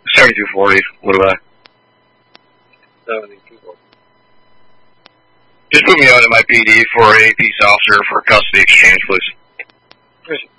7240. What do I? 7240. Just put me on to my PD for a peace officer for custody exchange, please.